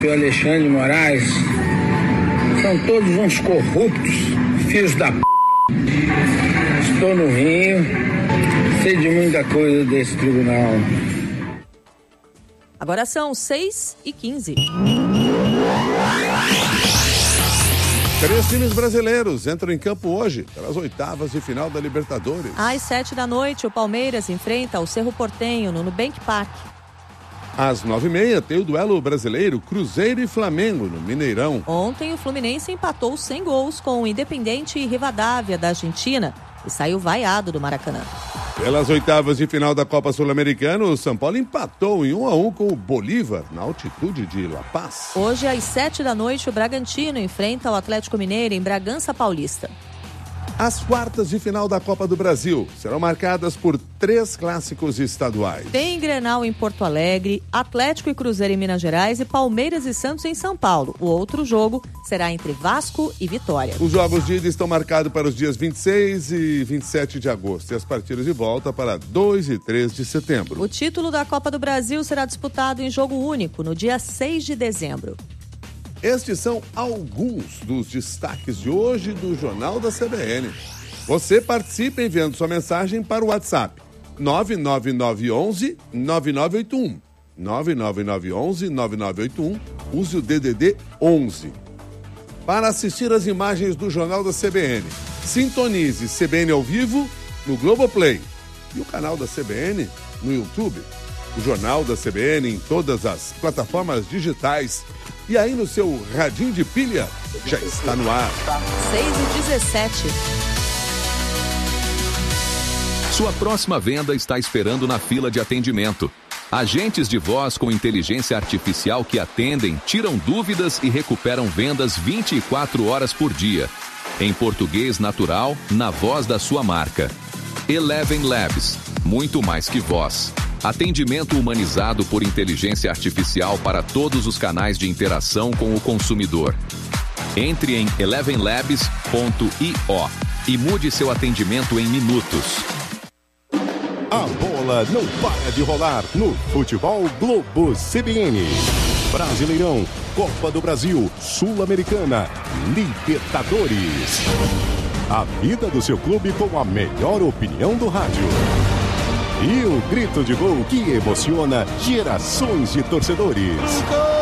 O Alexandre de Moraes são todos uns corruptos, filhos da p***. Estou no Rio, sei de muita coisa desse tribunal. Agora são 6h15. 3 times brasileiros entram em campo hoje, pelas oitavas de final da Libertadores. Às 7h, o Palmeiras enfrenta o Cerro Porteño no Nubank Park. Às 9h30, tem o duelo brasileiro Cruzeiro e Flamengo, no Mineirão. Ontem, o Fluminense empatou sem gols com o Independente e Rivadavia, da Argentina, e saiu vaiado do Maracanã. Pelas oitavas de final da Copa Sul-Americana, o São Paulo empatou em 1-1 com o Bolívar, na altitude de La Paz. Hoje, às 7h, o Bragantino enfrenta o Atlético Mineiro em Bragança Paulista. As quartas de final da Copa do Brasil serão marcadas por 3 clássicos estaduais. Tem Grenal em Porto Alegre, Atlético e Cruzeiro em Minas Gerais e Palmeiras e Santos em São Paulo. O outro jogo será entre Vasco e Vitória. Os jogos de ida estão marcados para os dias 26 e 27 de agosto e as partidas de volta para 2 e 3 de setembro. O título da Copa do Brasil será disputado em jogo único no dia 6 de dezembro. Estes são alguns dos destaques de hoje do Jornal da CBN. Você participa enviando sua mensagem para o WhatsApp 99911-9981. 99911-9981. Use o DDD 11. Para assistir as imagens do Jornal da CBN, sintonize CBN ao vivo no Globoplay e o canal da CBN no YouTube. O Jornal da CBN em todas as plataformas digitais. E aí no seu radinho de pilha, já está no ar. 6h17. Sua próxima venda está esperando na fila de atendimento. Agentes de voz com inteligência artificial que atendem, tiram dúvidas e recuperam vendas 24 horas por dia. Em português natural, na voz da sua marca. Eleven Labs, muito mais que voz. Atendimento humanizado por inteligência artificial para todos os canais de interação com o consumidor. Entre em elevenlabs.io e mude seu atendimento em minutos. A bola não para de rolar no Futebol Globo CBN. Brasileirão, Copa do Brasil, Sul-Americana, Libertadores. A vida do seu clube com a melhor opinião do rádio. E o grito de gol que emociona gerações de torcedores.